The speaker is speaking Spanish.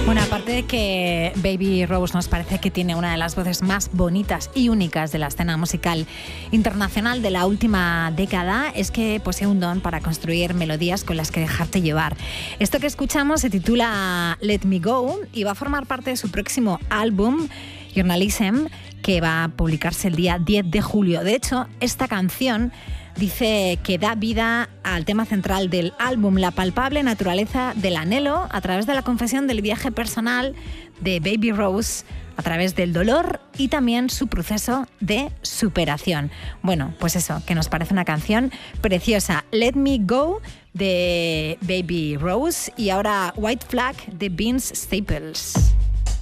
Bueno, aparte de que Baby Rose nos parece que tiene una de las voces más bonitas y únicas de la escena musical internacional de la última década, es que posee un don para construir melodías con las que dejarte llevar. Esto que escuchamos se titula Let Me Go y va a formar parte de su próximo álbum, Journalism, que va a publicarse el día 10 de julio. De hecho, esta canción dice que da vida al tema central del álbum, la palpable naturaleza del anhelo a través de la confesión del viaje personal de Baby Rose, a través del dolor y también su proceso de superación. Bueno, pues eso, que nos parece una canción preciosa. Let Me Go de Baby Rose y ahora White Flag de Vince Staples.